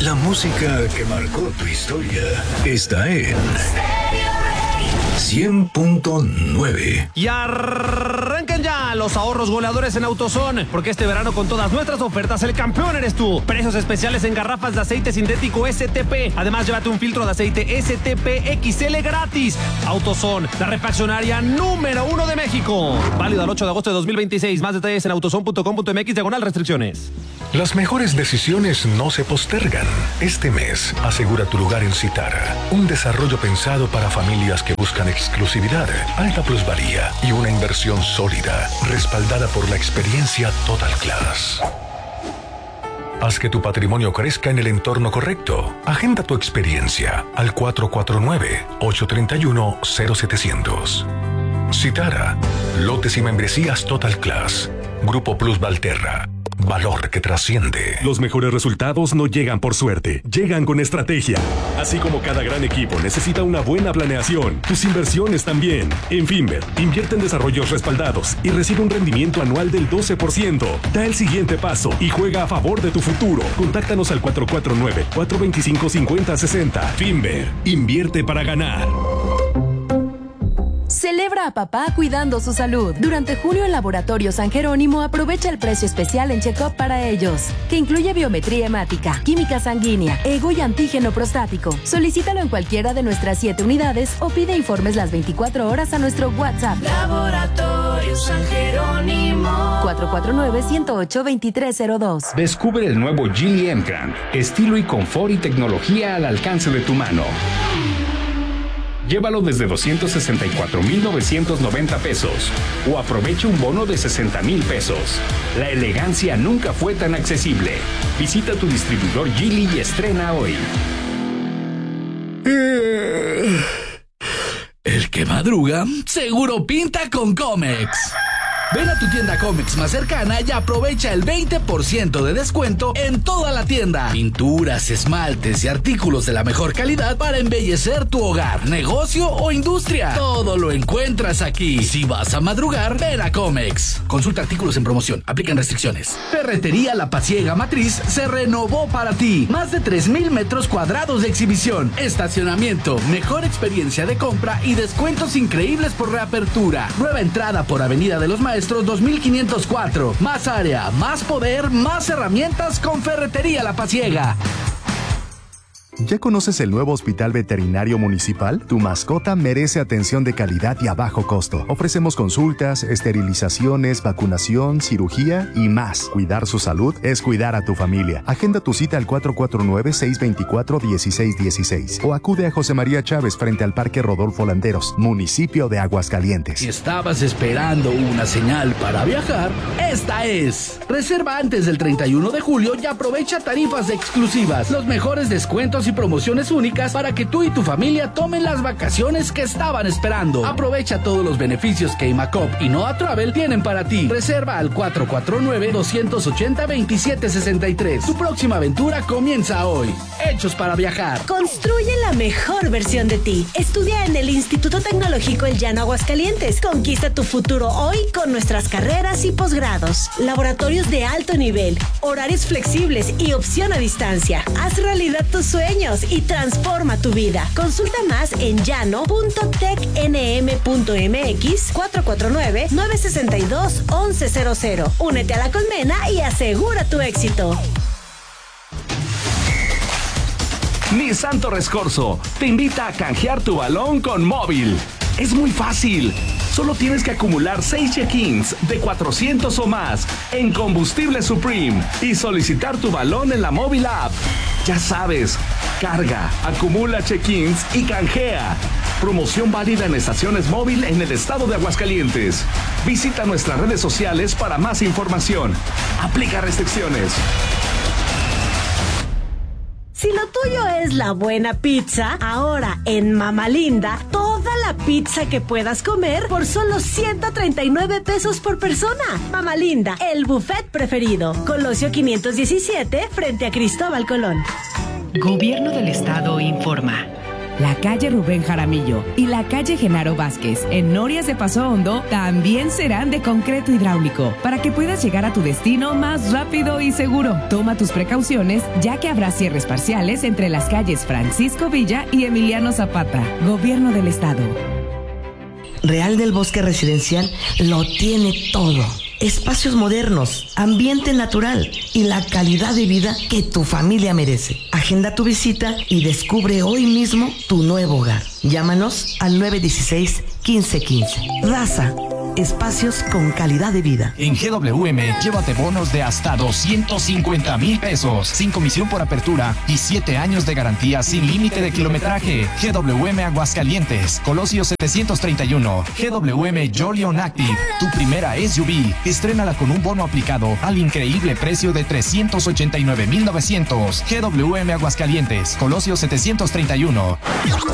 La música que marcó tu historia está en 100.9. Y arrancan ya los ahorros goleadores en AutoZone, porque este verano con todas nuestras ofertas el campeón eres tú. Precios especiales en garrafas de aceite sintético STP. Además, llévate un filtro de aceite STP XL gratis. AutoZone, la refaccionaria número 1 de México. Válido al 8 de agosto de 2026. Más detalles en autozone.com.mx/restricciones. Las mejores decisiones no se postergan. Este mes, asegura tu lugar en Citara. Un desarrollo pensado para familias que buscan exclusividad, alta plusvalía y una inversión sólida, respaldada por la experiencia Total Class. Haz que tu patrimonio crezca en el entorno correcto. Agenda tu experiencia al 449-831-0700. Citara, lotes y membresías Total Class. Grupo Plus Valterra. Valor que trasciende. Los mejores resultados no llegan por suerte, llegan con estrategia. Así como cada gran equipo necesita una buena planeación, tus inversiones también. En Finver, invierte en desarrollos respaldados y recibe un rendimiento anual del 12%. Da el siguiente paso y juega a favor de tu futuro. Contáctanos al 449-425-5060. Finver, invierte para ganar. Celebra a papá cuidando su salud. Durante junio en Laboratorio San Jerónimo aprovecha el precio especial en check-up para ellos, que incluye biometría hemática, química sanguínea, ego y antígeno prostático. Solicítalo en cualquiera de nuestras 7 unidades o pide informes las 24 horas a nuestro WhatsApp. Laboratorio San Jerónimo. 449-108-2302. Descubre el nuevo Geely M-Grand. Estilo y confort y tecnología al alcance de tu mano. Llévalo desde 264,990 pesos o aprovecha un bono de 60,000 pesos. La elegancia nunca fue tan accesible. Visita tu distribuidor Geely y estrena hoy. El que madruga, seguro pinta con Comex. Ven a tu tienda Comex más cercana y aprovecha el 20% de descuento en toda la tienda. Pinturas, esmaltes y artículos de la mejor calidad para embellecer tu hogar, negocio o industria. Todo lo encuentras aquí. Si vas a madrugar, ven a Comex. Consulta artículos en promoción. Aplican restricciones. Ferretería La Pasiega Matriz se renovó para ti. Más de 3,000 metros cuadrados de exhibición, estacionamiento, mejor experiencia de compra y descuentos increíbles por reapertura. Nueva entrada por Avenida de los Maestros 2504. Más área, más poder, más herramientas con Ferretería La Pasiega. ¿Ya conoces el nuevo Hospital Veterinario Municipal? Tu mascota merece atención de calidad y a bajo costo. Ofrecemos consultas, esterilizaciones, vacunación, cirugía y más. Cuidar su salud es cuidar a tu familia. Agenda tu cita al 449-624-1616 o acude a José María Chávez frente al Parque Rodolfo Landeros, municipio de Aguascalientes. Si estabas esperando una señal para viajar, esta es. Reserva antes del 31 de julio y aprovecha tarifas exclusivas, los mejores descuentos y promociones únicas para que tú y tu familia tomen las vacaciones que estaban esperando. Aprovecha todos los beneficios que Imacop y Noa Travel tienen para ti. Reserva al 449-280-2763. Tu próxima aventura comienza hoy. Hechos para viajar. Construye la mejor versión de ti. Estudia en el Instituto Tecnológico El Llano Aguascalientes. Conquista tu futuro hoy con nuestras carreras y posgrados. Laboratorios de alto nivel, horarios flexibles y opción a distancia. Haz realidad tus sueños y transforma tu vida. Consulta más en llano.tecnm.mx 449-962-1100. Únete a la colmena y asegura tu éxito. Nissan Torres Corso te invita a canjear tu balón con móvil. Es muy fácil. Solo tienes que acumular 6 check-ins de 400 o más en Combustible Supreme y solicitar tu balón en la móvil app. Ya sabes, carga, acumula check-ins y canjea. Promoción válida en estaciones móvil en el estado de Aguascalientes. Visita nuestras redes sociales para más información. Aplica restricciones. Si lo tuyo es la buena pizza, ahora en Mama Linda, toda la pizza que puedas comer por solo 139 pesos por persona. Mama Linda, el buffet preferido. Colosio 517, frente a Cristóbal Colón. Gobierno del Estado informa. la calle Rubén Jaramillo y la calle Genaro Vázquez en Norias de Paso Hondo también serán de concreto hidráulico para que puedas llegar a tu destino más rápido y seguro. Toma tus precauciones, ya que habrá cierres parciales entre las calles Francisco Villa y Emiliano Zapata. Gobierno del Estado. Real del Bosque Residencial lo tiene todo. Espacios modernos, ambiente natural y la calidad de vida que tu familia merece. Agenda tu visita y descubre hoy mismo tu nuevo hogar. Llámanos al 916-1515. Raza, espacios con calidad de vida. En GWM, llévate bonos de hasta 250,000 pesos, sin comisión por apertura y 7 años de garantía sin límite de kilometraje. GWM Aguascalientes, Colosio 731. GWM Jolion Active, tu primera SUV. Estrénala con un bono aplicado al increíble precio de 389,900. GWM Aguascalientes, Colosio 731.